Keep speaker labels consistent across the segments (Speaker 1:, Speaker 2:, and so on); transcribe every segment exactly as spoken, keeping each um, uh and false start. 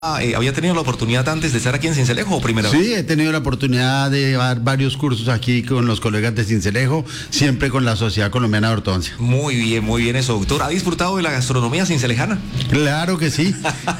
Speaker 1: Ah, eh, ¿había tenido la oportunidad antes de estar aquí en Sincelejo o primera vez?
Speaker 2: Sí, he tenido la oportunidad de llevar varios cursos aquí con los colegas de Sincelejo, siempre con la Sociedad Colombiana de Ortodoncia.
Speaker 1: Muy bien, muy bien eso, doctor. ¿Ha disfrutado de la gastronomía cincelejana?
Speaker 2: Claro que sí.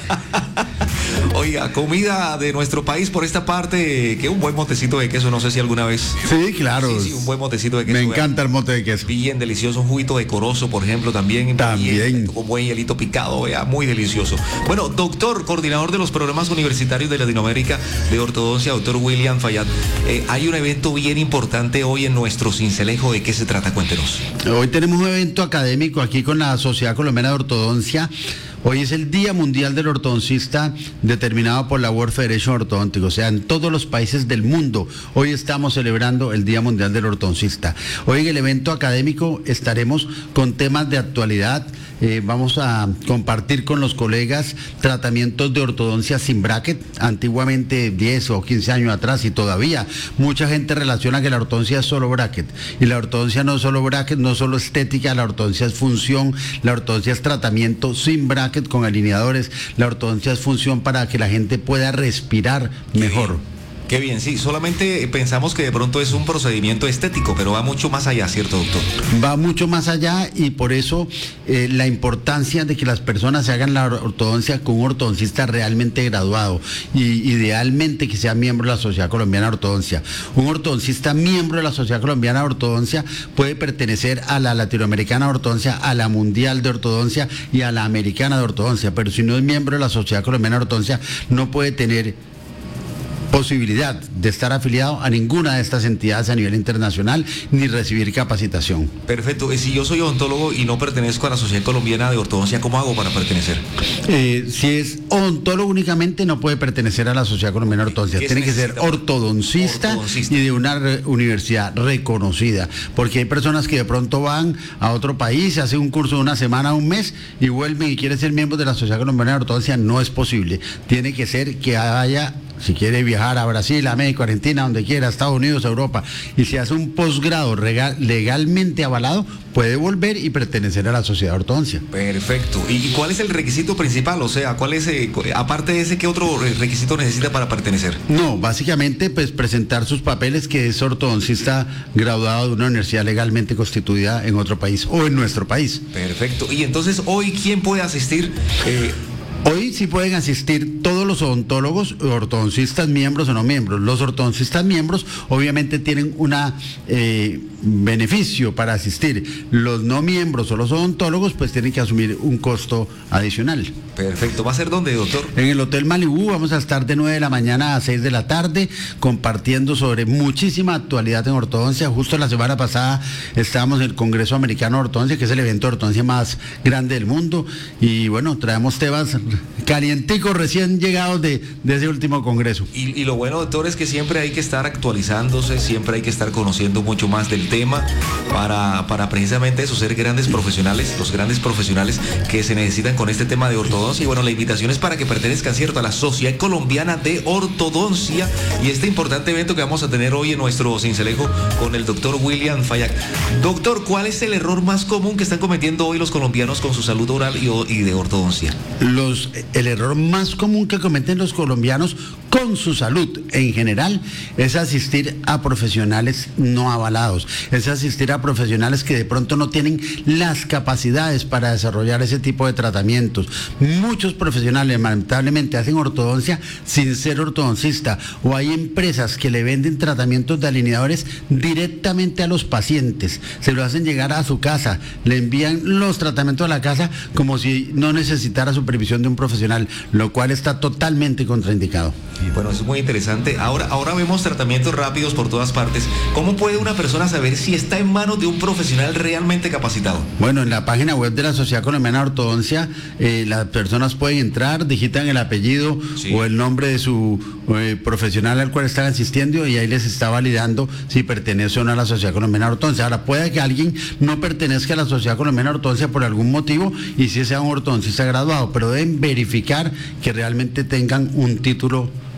Speaker 1: Oiga, comida de nuestro país por esta parte, que un buen montecito de queso, no sé si alguna vez.
Speaker 2: Sí, claro.
Speaker 1: Sí, sí, un buen montecito de queso.
Speaker 2: Me encanta el mote de queso.
Speaker 1: Bien delicioso, un juguito decoroso, por ejemplo, también.
Speaker 2: También.
Speaker 1: Bien, con buen hielito picado, vea, muy delicioso. Bueno, doctor, coordinador de los programas universitarios de Latinoamérica de ortodoncia, doctor William Fayad, eh, hay un evento bien importante hoy en nuestro Sincelejo. ¿De qué se trata? Cuéntenos.
Speaker 2: Hoy tenemos un evento académico aquí con la Sociedad Colombiana de Ortodoncia. Hoy es el Día Mundial del Ortodoncista determinado por la World Federation Ortodontic, o sea, en todos los países del mundo. Hoy estamos celebrando el Día Mundial del Ortodoncista. Hoy en el evento académico estaremos con temas de actualidad. Eh, vamos a compartir con los colegas tratamientos de ortodoncia sin bracket. Antiguamente, diez o quince años atrás, y todavía mucha gente relaciona que la ortodoncia es solo bracket. Y la ortodoncia no es solo bracket, no es solo estética, la ortodoncia es función, la ortodoncia es tratamiento sin bracket con alineadores, la ortodoncia es función para que la gente pueda respirar mejor.
Speaker 1: Qué bien, sí, solamente pensamos que de pronto es un procedimiento estético, pero va mucho más allá, ¿cierto, doctor?
Speaker 2: Va mucho más allá y por eso eh, la importancia de que las personas se hagan la ortodoncia con un ortodoncista realmente graduado y idealmente que sea miembro de la Sociedad Colombiana de Ortodoncia. Un ortodoncista miembro de la Sociedad Colombiana de Ortodoncia puede pertenecer a la Latinoamericana de Ortodoncia, a la Mundial de Ortodoncia y a la Americana de Ortodoncia, pero si no es miembro de la Sociedad Colombiana de Ortodoncia no puede tener posibilidad de estar afiliado a ninguna de estas entidades a nivel internacional ni recibir capacitación.
Speaker 1: Perfecto. Si yo soy odontólogo y no pertenezco a la Sociedad Colombiana de Ortodoncia, ¿cómo hago para pertenecer?
Speaker 2: Eh, si es odontólogo únicamente no puede pertenecer a la Sociedad Colombiana de Ortodoncia. Tiene que ser ortodoncista, ortodoncista y de una re universidad reconocida, porque hay personas que de pronto van a otro país, hacen un curso de una semana, un mes y vuelven y quieren ser miembros de la Sociedad Colombiana de Ortodoncia. No es posible. Tiene que ser que haya, si quiere viajar a Brasil, a México, Argentina, donde quiera, Estados Unidos, Europa, y si hace un posgrado legalmente avalado, puede volver y pertenecer a la Sociedad de Ortodoncia.
Speaker 1: Perfecto. ¿Y cuál es el requisito principal? O sea, ¿cuál es, eh, aparte de ese, qué otro requisito necesita para pertenecer?
Speaker 2: No, básicamente, pues presentar sus papeles que es ortodoncista graduado de una universidad legalmente constituida en otro país o en nuestro país.
Speaker 1: Perfecto. Y entonces, hoy, ¿quién puede asistir? Eh,
Speaker 2: Hoy sí pueden asistir todos los odontólogos, ortodoncistas miembros o no miembros. Los ortodoncistas miembros obviamente tienen un eh, beneficio para asistir. Los no miembros o los odontólogos pues tienen que asumir un costo adicional.
Speaker 1: Perfecto. ¿Va a ser dónde, doctor?
Speaker 2: En el Hotel Malibú. Vamos a estar de nueve de la mañana a seis de la tarde compartiendo sobre muchísima actualidad en ortodoncia. Justo la semana pasada estábamos en el Congreso Americano de Ortodoncia, que es el evento de ortodoncia más grande del mundo. Y bueno, traemos temas calienticos recién llegados de, de ese último congreso.
Speaker 1: Y, y lo bueno, doctor, es que siempre hay que estar actualizándose, siempre hay que estar conociendo mucho más del tema para, para precisamente eso, ser grandes profesionales, los grandes profesionales que se necesitan con este tema de ortodoncia. Y bueno, la invitación es para que pertenezcan, cierto, a la Sociedad Colombiana de Ortodoncia y este importante evento que vamos a tener hoy en nuestro Sincelejo con el doctor William Fayad. Doctor, ¿cuál es el error más común que están cometiendo hoy los colombianos con su salud oral y, y de ortodoncia?
Speaker 2: Los El error más común que cometen los colombianos con su salud en general es asistir a profesionales no avalados, es asistir a profesionales que de pronto no tienen las capacidades para desarrollar ese tipo de tratamientos. Muchos profesionales lamentablemente hacen ortodoncia sin ser ortodoncista, o hay empresas que le venden tratamientos de alineadores directamente a los pacientes, se lo hacen llegar a su casa, le envían los tratamientos a la casa como si no necesitara supervisión de un profesional, lo cual está totalmente contraindicado.
Speaker 1: Bueno, eso es muy interesante. Ahora, ahora vemos tratamientos rápidos por todas partes. ¿Cómo puede una persona saber si está en manos de un profesional realmente capacitado?
Speaker 2: Bueno, en la página web de la Sociedad Colombiana de Ortodoncia, eh, las personas pueden entrar, digitan el apellido sí. o el nombre de su eh, profesional al cual están asistiendo y ahí les está validando si pertenece o no a la Sociedad Colombiana de Ortodoncia. Ahora, puede que alguien no pertenezca a la Sociedad Colombiana de Ortodoncia por algún motivo y sí sea un ortodoncista graduado, pero deben verificar que realmente tengan un título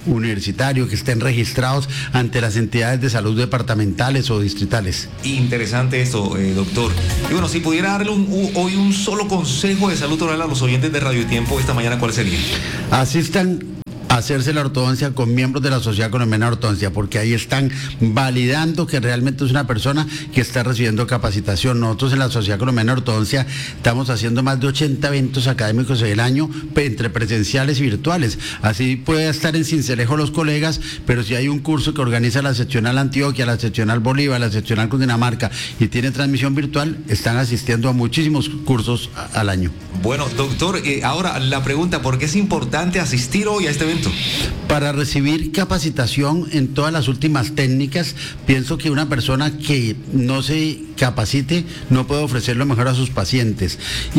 Speaker 2: universitario, que estén registrados ante las entidades de salud departamentales o distritales.
Speaker 1: Interesante esto, eh, doctor. Y bueno, si pudiera darle un, un, hoy un solo consejo de salud oral a los oyentes de Radio Tiempo esta mañana, ¿cuál sería?
Speaker 2: Asistan a hacerse la ortodoncia con miembros de la Sociedad Colombiana de Ortodoncia, porque ahí están validando que realmente es una persona que está recibiendo capacitación. Nosotros en la Sociedad Colombiana de Ortodoncia estamos haciendo más de ochenta eventos académicos el año, entre presenciales y virtuales. Así puede estar en Sincelejo los colegas, pero si hay un curso que organiza la seccional Antioquia, la seccional Bolívar, la seccional Cundinamarca y tiene transmisión virtual, están asistiendo a muchísimos cursos a, al año.
Speaker 1: Bueno, doctor, eh, ahora la pregunta, ¿por qué es importante asistir hoy a este evento?
Speaker 2: Para recibir capacitación en todas las últimas técnicas. Pienso que una persona que no se capacite no puede ofrecer lo mejor a sus pacientes.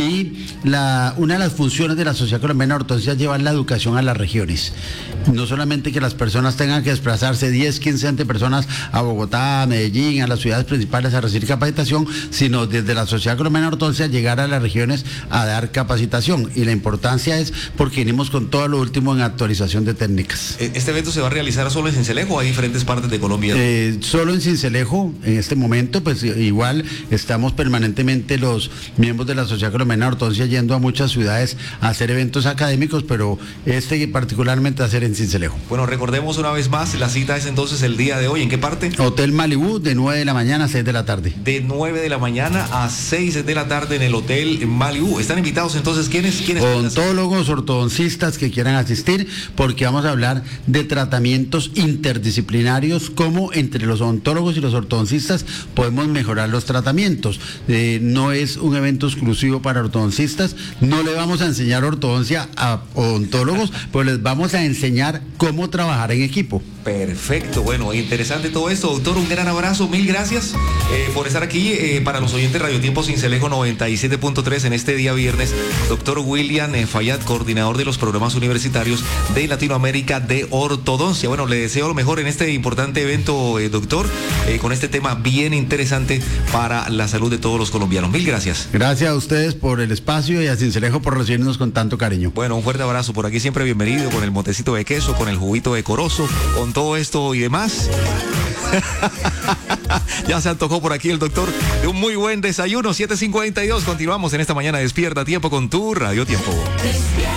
Speaker 2: Y la, una de las funciones de la Sociedad Colombiana de Ortodoncia es llevar la educación a las regiones. No solamente que las personas tengan que desplazarse diez, quince, veinte personas a Bogotá, a Medellín, a las ciudades principales a recibir capacitación, sino desde la Sociedad Colombiana de Ortodoncia llegar a las regiones a dar capacitación. Y la importancia es porque venimos con todo lo último en actualización de técnicas.
Speaker 1: ¿Este evento se va a realizar solo en Sincelejo o hay diferentes partes de Colombia?
Speaker 2: Eh, solo en Sincelejo, en este momento, pues igual estamos permanentemente los miembros de la Sociedad Colombiana de Ortodoncia yendo a muchas ciudades a hacer eventos académicos, pero este particularmente va a ser en Sincelejo.
Speaker 1: Bueno, recordemos una vez más, la cita es entonces el día de hoy, ¿en qué parte?
Speaker 2: Hotel Malibú, de nueve de la mañana a seis de la tarde.
Speaker 1: De nueve de la mañana a seis de la tarde en el Hotel Malibú. ¿Están invitados entonces quiénes? ¿Quiénes?
Speaker 2: Odontólogos, ortodoncistas que quieran asistir, porque vamos a hablar de tratamientos interdisciplinarios, como entre los odontólogos y los ortodoncistas podemos mejorar los tratamientos. Eh, no es un evento exclusivo para ortodoncistas, no le vamos a enseñar ortodoncia a odontólogos, pero les vamos a enseñar cómo trabajar en equipo.
Speaker 1: Perfecto, bueno, interesante todo esto, doctor, un gran abrazo, mil gracias eh, por estar aquí, eh, para los oyentes Radio Tiempo Sincelejo noventa y siete punto tres en este día viernes, doctor William eh, Fayad, coordinador de los programas universitarios de Latinoamérica de ortodoncia. Bueno, le deseo lo mejor en este importante evento, eh, doctor, eh, con este tema bien interesante para la salud de todos los colombianos. Mil gracias.
Speaker 2: Gracias a ustedes por el espacio y a Sincelejo por recibirnos con tanto cariño.
Speaker 1: Bueno, un fuerte abrazo, por aquí siempre bienvenido, con el motecito de queso, con el juguito de corozo, con todo esto y demás. Ya se antojó por aquí el doctor de un muy buen desayuno. Siete cincuenta y dos, continuamos en esta mañana Despierta Tiempo con tu Radio Tiempo.